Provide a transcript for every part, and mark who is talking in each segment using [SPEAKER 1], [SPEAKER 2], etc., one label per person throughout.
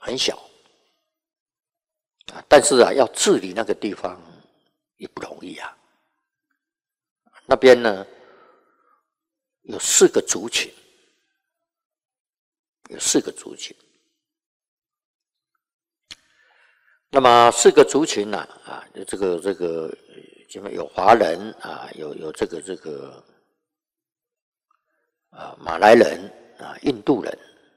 [SPEAKER 1] 很小啊，但是啊，要治理那个地方也不容易啊。那边呢有4个族群，那么4个族群呢这个有华人啊，有这个马来人啊，印度人。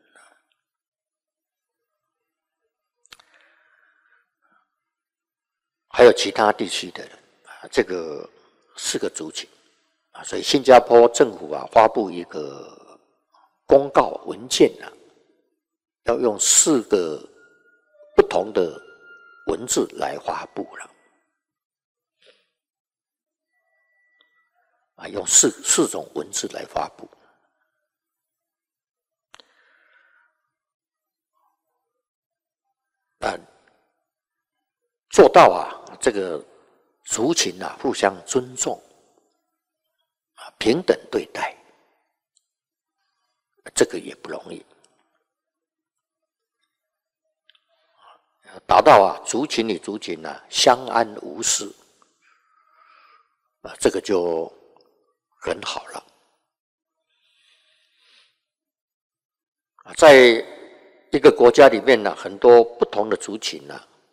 [SPEAKER 1] 还有其他地区的人这个4个族群所以新加坡政府发布一个公告文件要用4个不同的文字来发布了用四种文字来发布做到这个族群互相尊重平等对待，这个也不容易。达到族群与族群相安无事这个就很好了。在一个国家里面很多不同的族群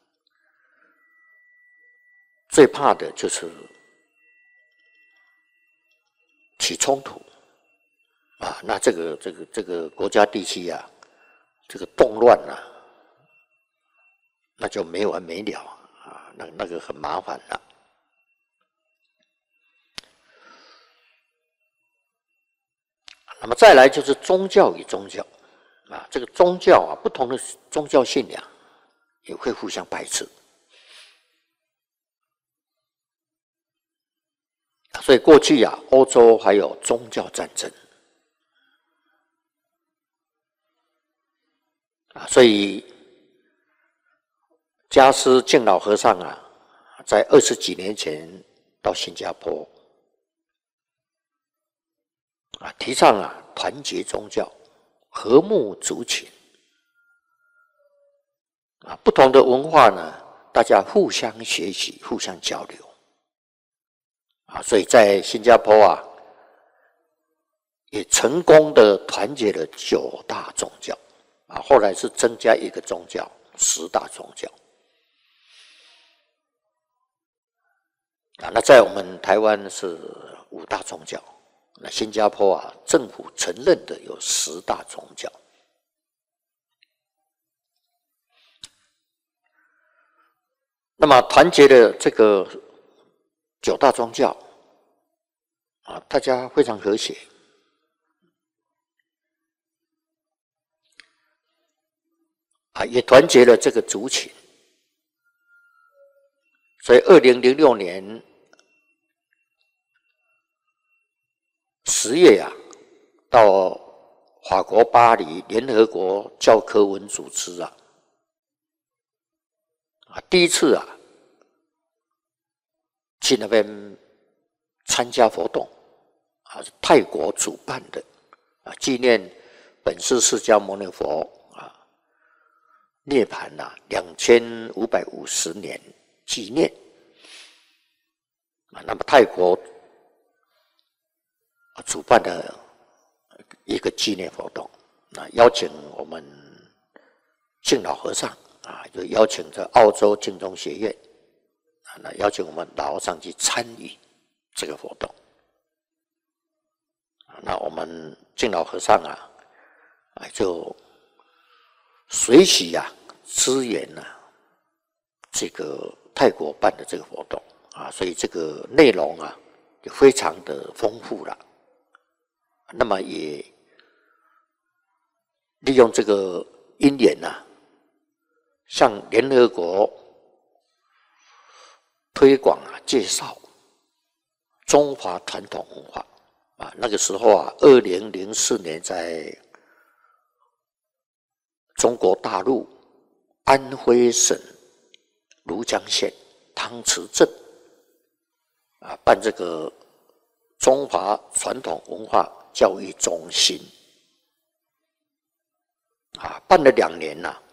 [SPEAKER 1] 最怕的就是起冲突那这个国家地区这个动乱那就没完没了那个很麻烦了。那么再来就是宗教与宗教这个宗教不同的宗教信仰也会互相排斥。所以过去欧洲还有宗教战争所以加斯敬老和尚在20几年前到新加坡提倡团结宗教、和睦族群不同的文化大家互相学习、互相交流所以在新加坡也成功的团结了9大宗教后来是增加一个宗教，10大宗教那在我们台湾是5大宗教，那新加坡政府承认的有10大宗教。那么团结的这个9大宗教大家非常和谐也团结了这个族群。所以2006年10月到法国巴黎联合国教科文组织第一次去那边参加活动是泰国主办的纪念本师释迦牟尼佛涅槃2550年纪念那么泰国主办的一个纪念活动邀请我们敬老和尚就邀请着澳洲净宗学院邀请我们老和尚去参与这个活动那我们敬老和尚就随喜支援这个泰国办的这个活动所以这个内容就非常的丰富了。那么也利用这个因缘向联合国推广介绍中华传统文化那个时候2004年在中国大陆安徽省庐江县汤池镇办这个中华传统文化教育中心办了2年